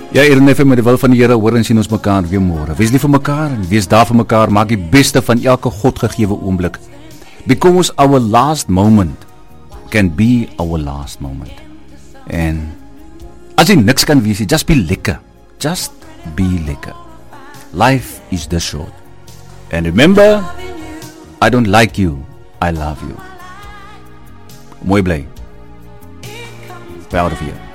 Ja, hier in FM met die wil van die Here, hoor en sien ons mekaar weer môre. Wees lief vir mekaar en wees daar vir mekaar. Maak die beste van elke Godgegewe oomblik. Because our last moment can be our last moment. En as jy niks kan wees, just be lekker. Just be lekker. Life is this short. And remember, I don't like you, I love you. Mooi bly. We're out of here.